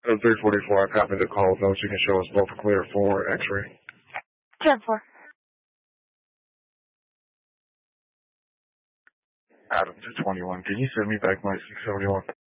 344, I copied the call, so you can show us both clear for X-ray. 10-4. Adam 221, can you send me back my 671?